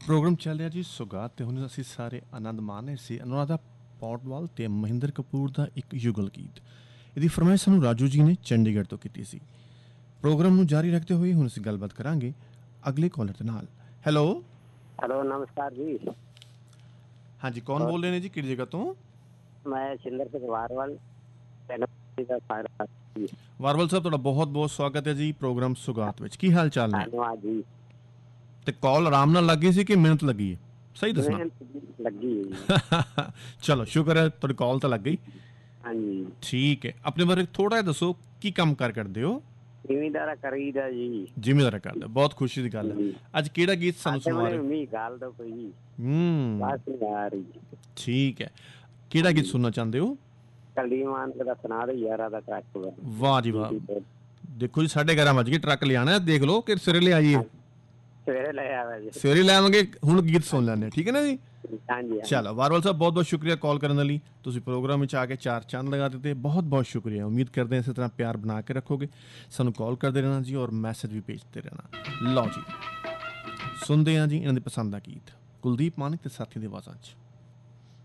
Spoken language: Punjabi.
ਪ੍ਰੋਗਰਾਮ ਚੱਲ ਰਿਹਾ ਜੀ ਸੁਗਾਤ ਤੇ ਹੁਣ ਅਸੀਂ ਸਾਰੇ ਆਨੰਦ ਮਾਣ ਰਹੇ ਸੀ। ਅਨੁਰਾਧਾ ਪੌਡਵਾਲ ਤੇ ਮਹਿੰਦਰ ਕਪੂਰ ਦਾ ਇੱਕ ਯੁਗਲ ਗੀਤ। ਇਹਦੀ ਫਰਮਾਇਸ਼ ਸਾਨੂੰ ਰਾਜੂ ਜੀ ਨੇ ਚੰਡੀਗੜ੍ਹ ਤੋਂ ਕੀਤੀ ਸੀ। ਪ੍ਰੋਗਰਾਮ ਨੂੰ ਜਾਰੀ ਰੱਖਦੇ ਹੋਏ ਹੁਣ ਅਸੀਂ ਗੱਲਬਾਤ ਕਰਾਂਗੇ ਅਗਲੇ ਕਾਲਰ ਦੇ ਨਾਲ। ਹੈਲੋ ਹੈਲੋ, ਨਮਸਕਾਰ ਜੀ। ਹਾਂਜੀ, ਕੌਣ ਬੋਲ ਰਹੇ ਨੇ ਜੀ, ਕਿਹੜੀ ਜਗ੍ਹਾ ਤੋਂ? ਮੈਂ ਸਿੰਦਰ ਸਿੰਘ ਵਾਰਵਲ ਵਾਰਵਲ ਸਾਹਿਬ, ਤੁਹਾਡਾ ਬਹੁਤ ਬਹੁਤ ਸਵਾਗਤ ਹੈ ਜੀ ਪ੍ਰੋਗਰਾਮ ਸੁਗਾਤ ਵਿੱਚ। ਕੀ ਹਾਲ ਚਾਲ ਨੇ? ਧੰਨਵਾਦ ਜੀ। ਤੇ ਕਾਲ ਆਰਾਮ ਨਾਲ ਲੱਗੀ ਸੀ ਕਿ ਮਿਹਨਤ ਲੱਗੀ ਹੈ? ਸਹੀ ਦੱਸਣਾ। ਲੱਗੀ ਚਲੋ ਸ਼ੁਕਰ ਹੈ, ਤੁਹਾਡੀ ਕਾਲ ਤਾਂ ਲੱਗ ਗਈ। ਹਾਂਜੀ, ਠੀਕ ਹੈ। ਆਪਣੇ ਬਾਰੇ ਥੋੜਾ ਜਿਹਾ ਦੱਸੋ, ਕੀ ਕੰਮ ਕਾਰ ਕਰਦੇ ਹੋ? ਜ਼ਿਮੀਂਦਾਰਾ ਕਰੀਦਾ ਜੀ। ਜ਼ਿਮੀਂਦਾਰਾ ਕਰਦੇ, ਬਹੁਤ ਖੁਸ਼ੀ ਦੀ ਗੱਲ ਹੈ। ਅੱਜ ਕਿਹੜਾ ਗੀਤ ਸਾਨੂੰ ਸੁਣਾ ਰਹੇ? ਮੀਂਹ ਗੱਲ ਦਾ ਕੋਈ ਬਾਤ ਨਹੀਂ ਆ ਰਹੀ। ਠੀਕ ਹੈ, ਕਿਹੜਾ ਗੀਤ ਸੁਣਨਾ ਚਾਹੁੰਦੇ ਹੋ? ਕਲੀਮਾਨ ਦਾ ਸੁਣਾ ਦੇ ਯਾਰਾ ਦਾ ਟਰੱਕ। ਵਾਹ ਜੀ ਵਾਹ। ਦੇਖੋ ਜੀ, 11:30 ਵਜ ਗਏ, ਟਰੱਕ ਲਿਆਣਾ। ਦੇਖ ਲਓ ਕਿ ਸਵੇਰੇ ਲੈ ਆਈਏ। ਸਵੇਰੇ ਲੈ ਆਵਾ ਜੀ, ਸਵੇਰੇ ਲੈ ਆਵਾਂਗੇ। ਹੁਣ ਗੀਤ ਸੁਣ ਲੈਂਦੇ, ਠੀਕ ਹੈ ਨਾ ਜੀ? ਹਾਂਜੀ। ਚਲੋ ਵਾਰਵਲ ਸਾਹਿਬ, ਬਹੁਤ ਬਹੁਤ ਸ਼ੁਕਰੀਆ ਕਾਲ ਕਰਨ ਲਈ। ਤੁਸੀਂ ਪ੍ਰੋਗਰਾਮ ਵਿੱਚ ਆ ਕੇ 4 ਚੰਦ ਲਗਾ ਦਿੱਤੇ, ਬਹੁਤ ਬਹੁਤ ਸ਼ੁਕਰੀਆ। ਉਮੀਦ ਕਰਦੇ ਹਾਂ ਇਸੇ ਤਰ੍ਹਾਂ ਪਿਆਰ ਬਣਾ ਕੇ ਰੱਖੋਗੇ, ਸਾਨੂੰ ਕਾਲ ਕਰਦੇ ਰਹਿਣਾ ਜੀ ਔਰ ਮੈਸੇਜ ਵੀ ਭੇਜਦੇ ਰਹਿਣਾ। ਲਓ ਜੀ, ਸੁਣਦੇ ਹਾਂ ਜੀ ਇਹਨਾਂ ਦੀ ਪਸੰਦ ਦਾ ਗੀਤ, ਕੁਲਦੀਪ ਮਾਨਕ ਤੇ ਸਾਥੀਆਂ ਦੀ ਆਵਾਜ਼ਾਂ 'ਚ।